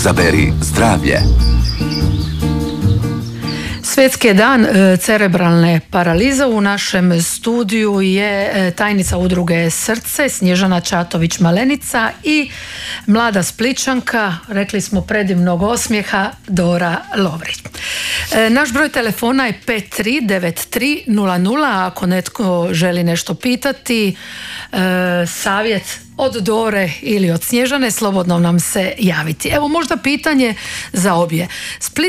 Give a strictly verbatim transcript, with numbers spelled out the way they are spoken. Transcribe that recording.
Izaberi zdravlje. Svjetski je dan cerebralne paralize. U našem studiju je tajnica udruge Srce Snježana Čatović-Malenica i mlada Splićanka, rekli smo predivnog osmijeha, Dora Lovrić. Naš broj telefona je pet tri devet tri nula nula. Ako netko želi nešto pitati, savjet od Dore ili od Snježane, slobodno nam se javiti. Evo možda pitanje za obje.